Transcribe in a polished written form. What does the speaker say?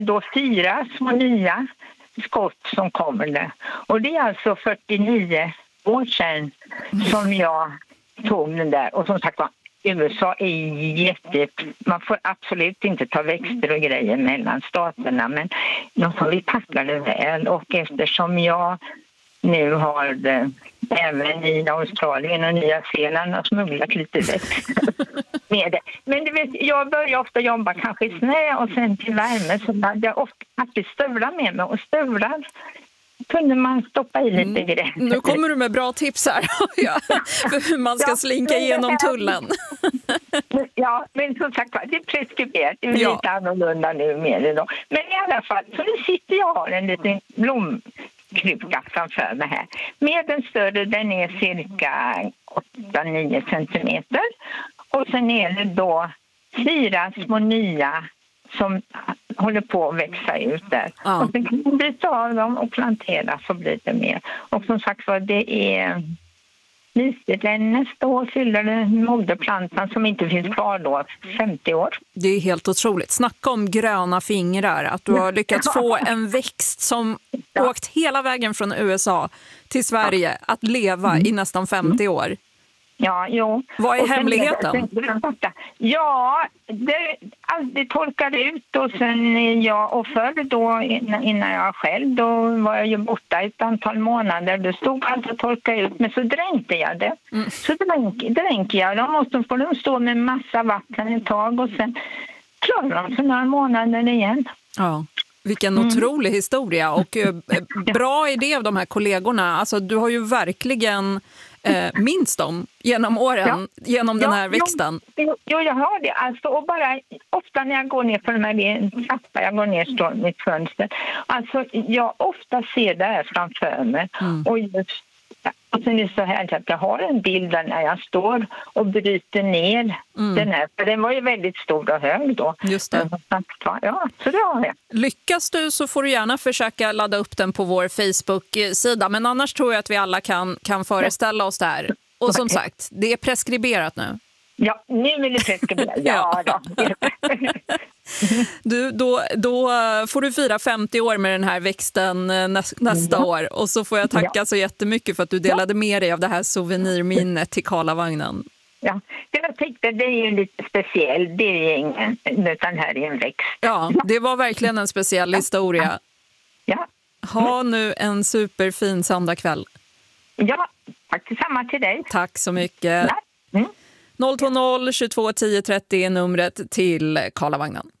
då 4 små nya skott som kommer det. Och det är alltså 49 år sedan som jag tog den där. Och som sagt var, USA är man får absolut inte ta växter och grejer mellan staterna, men de får vi packa det väl. Och eftersom jag nu har det, även i Australien och Nya Zeeland har smugglat lite växter med det. Men du vet, jag börjar ofta jobba kanske i snö och sen till värme, så hade jag ofta alltid stövlar med mig, och stövlar kunde man stoppa i lite grejer. Nu kommer du med bra tips här för hur man ska slinka igenom tullen. Ja, men som sagt, det är preskriberat. Det är lite annorlunda nu med det då. Men i alla fall, så nu sitter jag och har en liten blomkruka framför mig här. Med den större, den är cirka 8-9 centimeter. Och sen är det då 4 små nya som håller på att växa ut där. Ja. Och sen kan man byta av dem och plantera, så blir det mer. Och som sagt var, det är mysigt. Nästa år fyller det moderplantan som inte finns kvar då, 50 år. Det är helt otroligt. Snacka om gröna fingrar. Att du har lyckats få en växt som åkt hela vägen från USA till Sverige att leva i nästan 50 år. Ja, jo. Vad är hemligheten? Ja, det torkar ut, och sen och förr då innan jag själv, då var jag ju borta ett antal månader. Det stod allt att torka ut, men så dränkte jag det. Så dränker jag dem, och så får de stå med massa vatten ett tag, och sen klarar de för några månader igen. Ja. Vilken otrolig historia, och bra idé av de här kollegorna. Alltså, du har ju verkligen minst dem genom åren, genom den här växten. Jo, jag har det. Alltså, och bara ofta när jag går ner för de här trappan, jag går ner står mitt fönster. Alltså, jag ofta ser det här framför mig. Och sen är det så här att jag har en bild där när jag står och bryter ner den här. För den var ju väldigt stor och hög då. Just det. Ja, så det har jag. Lyckas du så får du gärna försöka ladda upp den på vår Facebook-sida. Men annars tror jag att vi alla kan föreställa oss det här. Och som sagt, det är preskriberat nu. Ja, nu är det preskriberat. Ja, då. Då får du fira 50 år med den här växten nästa år. Och så får jag tacka så jättemycket för att du delade med dig av det här souvenirminnet till Karlavagnen. Ja, jag tänkte det är ju lite speciell. Det är ingen, utan här är en växt. Ja, det var verkligen en speciell historia. Ja. Ha nu en superfin söndagkväll. Ja, tack detsamma till dig. Tack så mycket. 020 22 10 30 är numret till Karlavagnen.